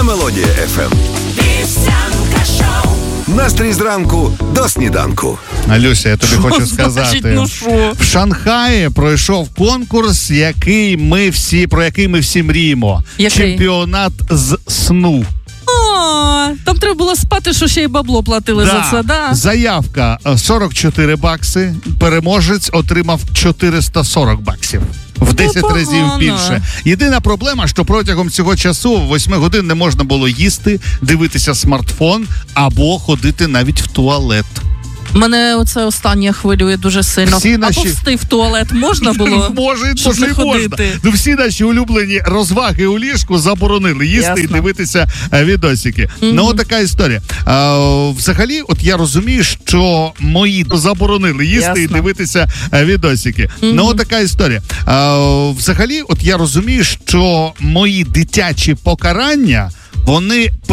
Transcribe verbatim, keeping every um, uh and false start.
на Мелодія еф ем. Настрій зранку до сніданку. Алюся, я тобі Що хочу значить, сказати. ну що? В Шанхаї пройшов конкурс, який ми всі, про який ми всі мріємо. Який? Чемпіонат з сну. О, там треба було спати, що ще й бабло платили за це, да? Заявка сорок чотири бакси, переможець отримав чотириста сорок баксів. В десять Непогано. разів більше. Єдина проблема, що протягом цього часу, восьми годин, не можна було їсти, дивитися смартфон або ходити навіть в туалет. Мене оце останнє хвилює дуже сильно. Всі наші- А повсти в туалет можна було? Може, щоб може не і можна. ходити. Ну, всі наші улюблені розваги у ліжку заборонили їсти Ясно. і дивитися е, відосики. Mm-hmm. Ну, от така історія. А, взагалі, от я розумію, що мої заборонили їсти Ясно. і дивитися е, відосики. Mm-hmm. Ну, от така історія. А, взагалі, от я розумію, що мої дитячі покарання, вони